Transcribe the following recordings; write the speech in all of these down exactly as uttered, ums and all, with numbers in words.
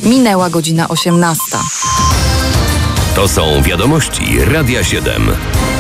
Minęła godzina osiemnasta. To są wiadomości Radia siedem.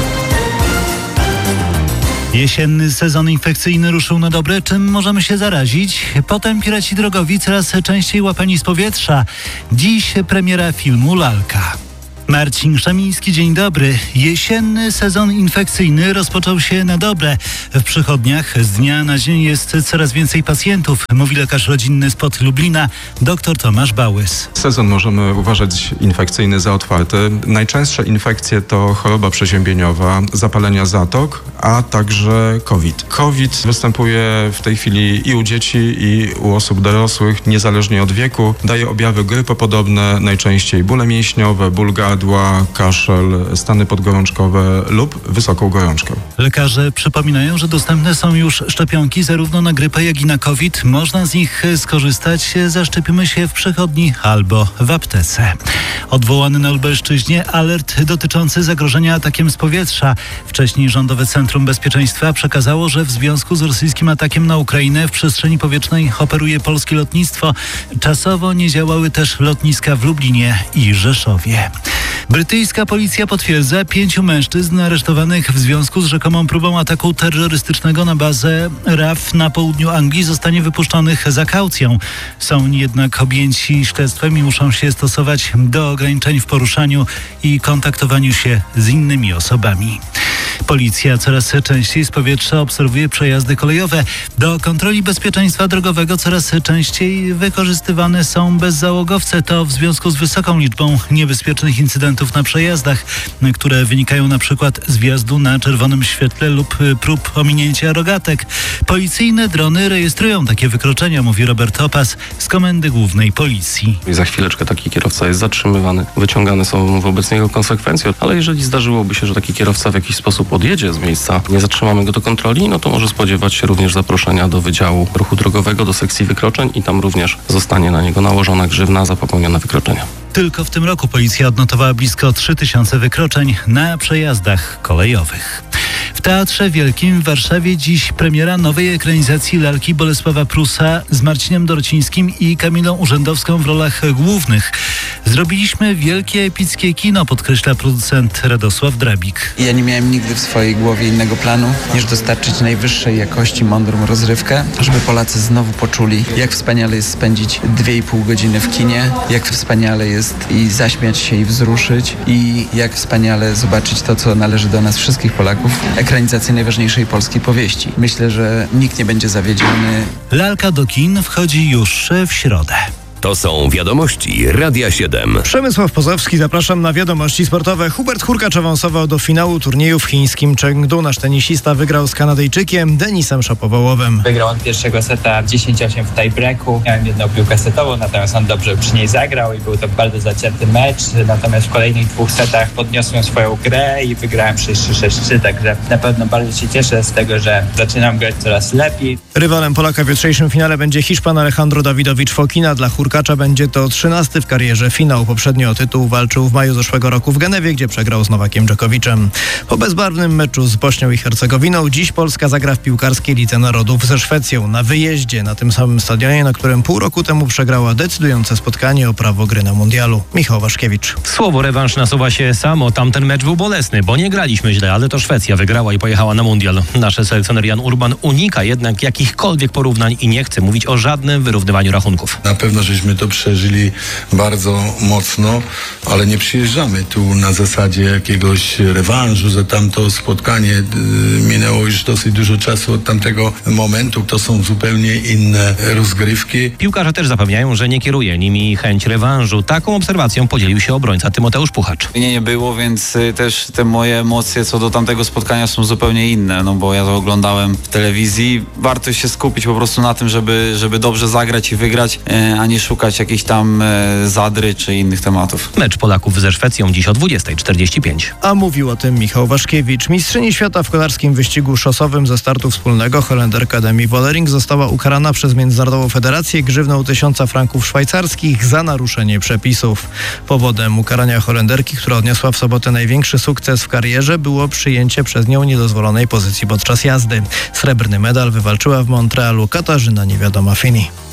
Jesienny sezon infekcyjny ruszył na dobre. Czym możemy się zarazić? Potem piraci drogowi coraz częściej łapani z powietrza. Dziś premiera filmu Lalka. Marcin Szamiński, dzień dobry. Jesienny sezon infekcyjny rozpoczął się na dobre. W przychodniach z dnia na dzień jest coraz więcej pacjentów, mówi lekarz rodzinny spod Lublina, dr Tomasz Bałys. Sezon możemy uważać infekcyjny za otwarty. Najczęstsze infekcje to choroba przeziębieniowa, zapalenia zatok, a także COVID. COVID występuje w tej chwili i u dzieci, i u osób dorosłych, niezależnie od wieku. Daje objawy grypopodobne, najczęściej bóle mięśniowe, ból gardła, kaszel, stany podgorączkowe lub wysoką gorączkę. Lekarze przypominają, że dostępne są już szczepionki zarówno na grypę, jak i na COVID. Można z nich skorzystać. Zaszczepimy się w przychodni albo w aptece. Odwołany na Lubelszczyźnie alert dotyczący zagrożenia atakiem z powietrza. Wcześniej Rządowe Centrum Bezpieczeństwa przekazało, że w związku z rosyjskim atakiem na Ukrainę w przestrzeni powietrznej operuje polskie lotnictwo. Czasowo nie działały też lotniska w Lublinie i Rzeszowie. Brytyjska policja potwierdza pięciu mężczyzn aresztowanych w związku z rzekomą próbą ataku terrorystycznego na bazę R A F na południu Anglii zostanie wypuszczonych za kaucją. Są jednak objęci śledztwem i muszą się stosować do ograniczeń w poruszaniu i kontaktowaniu się z innymi osobami. Policja coraz częściej z powietrza obserwuje przejazdy kolejowe. Do kontroli bezpieczeństwa drogowego coraz częściej wykorzystywane są bezzałogowce. To w związku z wysoką liczbą niebezpiecznych incydentów na przejazdach, które wynikają na przykład z wjazdu na czerwonym świetle lub prób ominięcia rogatek. Policyjne drony rejestrują takie wykroczenia, mówi Robert Opas z Komendy Głównej Policji. I za chwileczkę taki kierowca jest zatrzymywany. Wyciągane są wobec niego konsekwencje, ale jeżeli zdarzyłoby się, że taki kierowca w jakiś sposób odjedzie z miejsca, nie zatrzymamy go do kontroli, no to może spodziewać się również zaproszenia do Wydziału Ruchu Drogowego, do sekcji wykroczeń i tam również zostanie na niego nałożona grzywna za popełnione wykroczenia. Tylko w tym roku policja odnotowała blisko trzy tysiące wykroczeń na przejazdach kolejowych. W Teatrze Wielkim w Warszawie dziś premiera nowej ekranizacji Lalki Bolesława Prusa z Marcinem Dorocińskim i Kamilą Urzędowską w rolach głównych. Zrobiliśmy wielkie, epickie kino, podkreśla producent Radosław Drabik. Ja nie miałem nigdy w swojej głowie innego planu, niż dostarczyć najwyższej jakości mądrą rozrywkę, żeby Polacy znowu poczuli, jak wspaniale jest spędzić dwie i pół godziny w kinie, jak wspaniale jest i zaśmiać się i wzruszyć i jak wspaniale zobaczyć to, co należy do nas wszystkich Polaków. Ekranizację najważniejszej polskiej powieści. Myślę, że nikt nie będzie zawiedziony. Lalka do kin wchodzi już w środę. To są wiadomości Radia siedem. Przemysław Pozowski, zapraszam na wiadomości sportowe. Hubert Hurkacz awansował do finału turnieju w chińskim Chengdu. Nasz tenisista wygrał z Kanadyjczykiem Denisem Szapovalowem. Wygrał on pierwszego seta dziesięć osiem w tiebreaku. Miałem jedną piłkę setową, natomiast on dobrze przy niej zagrał i był to bardzo zacięty mecz. Natomiast w kolejnych dwóch setach podniosłem swoją grę i wygrałem sześć trzy sześć trzy, także na pewno bardzo się cieszę z tego, że zaczynam grać coraz lepiej. Rywalem Polaka w jutrzejszym finale będzie Hiszpan Alejandro Dawidowicz Fokina. Dla Hurkacza Hurkacza będzie to trzynasty w karierze finał. Poprzednio o tytuł walczył w maju zeszłego roku w Genewie, gdzie przegrał z Nowakiem Dżokowiczem. Po bezbarwnym meczu z Bośnią i Hercegowiną dziś Polska zagra w piłkarskiej Lidze Narodów ze Szwecją na wyjeździe na tym samym stadionie, na którym pół roku temu przegrała decydujące spotkanie o prawo gry na mundialu. Michał Waszkiewicz. Słowo rewanż nasuwa się samo. Tamten mecz był bolesny, bo nie graliśmy źle, ale to Szwecja wygrała i pojechała na mundial. Nasz selekcjoner Jan Urban unika jednak jakichkolwiek porównań i nie chce mówić o żadnym wyrównywaniu rachunków. Na pewno żeśmy to przeżyli bardzo mocno, ale nie przyjeżdżamy tu na zasadzie jakiegoś rewanżu za tamto spotkanie. Minęło już dosyć dużo czasu od tamtego momentu. To są zupełnie inne rozgrywki. Piłkarze też zapewniają, że nie kieruje nimi chęć rewanżu. Taką obserwacją podzielił się obrońca Tymoteusz Puchacz. Mnie nie było, więc też te moje emocje co do tamtego spotkania są zupełnie inne, no bo ja to oglądałem w telewizji. Warto się skupić po prostu na tym, żeby, żeby dobrze zagrać i wygrać, a nie szukać jakichś tam zadry czy innych tematów. Mecz Polaków ze Szwecją dziś o dwudziesta czterdzieści pięć. A mówił o tym Michał Waszkiewicz. Mistrzyni świata w kolarskim wyścigu szosowym ze startu wspólnego Holenderka Demi Vollering została ukarana przez Międzynarodową Federację grzywną tysiąca franków szwajcarskich za naruszenie przepisów. Powodem ukarania Holenderki, która odniosła w sobotę największy sukces w karierze, było przyjęcie przez nią niedozwolonej pozycji podczas jazdy. Srebrny medal wywalczyła w Montrealu Katarzyna Niewiadoma Fini.